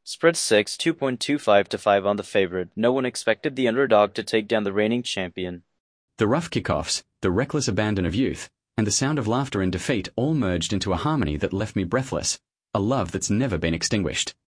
Spread 6, 2.25 to 5 on the favorite. No one expected the underdog to take down the reigning champion. The rough kickoffs, the reckless abandon of youth, and the sound of laughter in defeat all merged into a harmony that left me breathless, a love that's never been extinguished.